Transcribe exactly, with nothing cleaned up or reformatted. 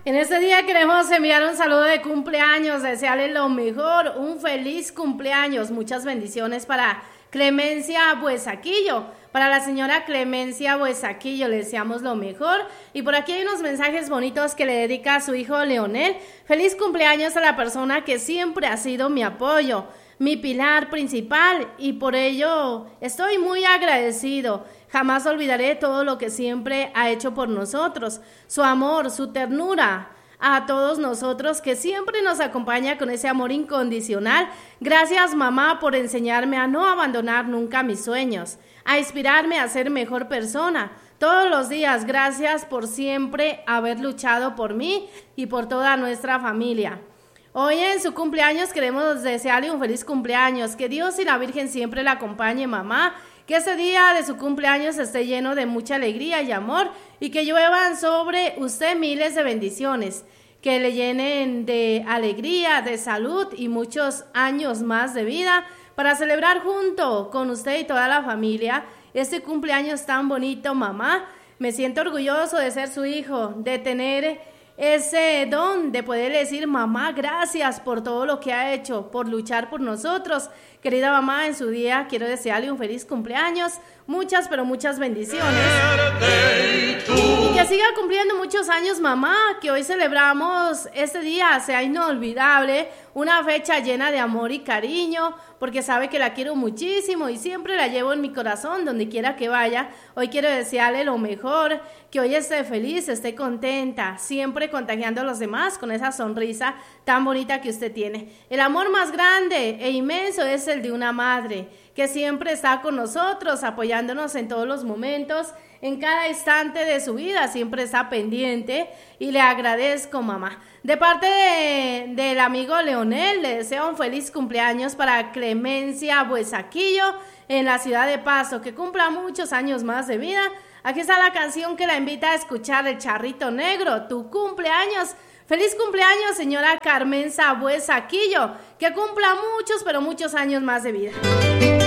En este día queremos enviar un saludo de cumpleaños, desearle lo mejor, un feliz cumpleaños, muchas bendiciones para Clemencia Buesaquillo. Para la señora Clemencia Buesaquillo le deseamos lo mejor. Y por aquí hay unos mensajes bonitos que le dedica a su hijo Leonel. Feliz cumpleaños a la persona que siempre ha sido mi apoyo, mi pilar principal, y por ello estoy muy agradecido. Jamás olvidaré todo lo que siempre ha hecho por nosotros, su amor, su ternura a todos nosotros, que siempre nos acompaña con ese amor incondicional. Gracias, mamá, por enseñarme a no abandonar nunca mis sueños, a inspirarme a ser mejor persona todos los días. Gracias por siempre haber luchado por mí y por toda nuestra familia. Hoy en su cumpleaños queremos desearle un feliz cumpleaños, que Dios y la Virgen siempre la acompañe, mamá, que este día de su cumpleaños esté lleno de mucha alegría y amor, y que lluevan sobre usted miles de bendiciones, que le llenen de alegría, de salud y muchos años más de vida para celebrar junto con usted y toda la familia este cumpleaños tan bonito, mamá. Me siento orgulloso de ser su hijo, de tener ese don de poder decir, mamá, gracias por todo lo que ha hecho, por luchar por nosotros. Querida mamá, en su día quiero desearle un feliz cumpleaños, muchas, pero muchas bendiciones. Y que siga cumpliendo muchos años, mamá, que hoy celebramos este día, sea inolvidable, una fecha llena de amor y cariño, porque sabe que la quiero muchísimo y siempre la llevo en mi corazón donde quiera que vaya. Hoy quiero desearle lo mejor, que hoy esté feliz, esté contenta, siempre contagiando a los demás con esa sonrisa tan bonita que usted tiene. El amor más grande e inmenso es el de una madre, que siempre está con nosotros, apoyándonos en todos los momentos, en cada instante de su vida, siempre está pendiente, y le agradezco, mamá. De parte de, del amigo Leonel, le deseo un feliz cumpleaños para Clemencia Buesaquillo en la ciudad de Pasto, que cumpla muchos años más de vida. Aquí está la canción que la invita a escuchar, El Charrito Negro, tu cumpleaños. Feliz cumpleaños, señora Carmenza Buesaquillo, que cumpla muchos, pero muchos años más de vida.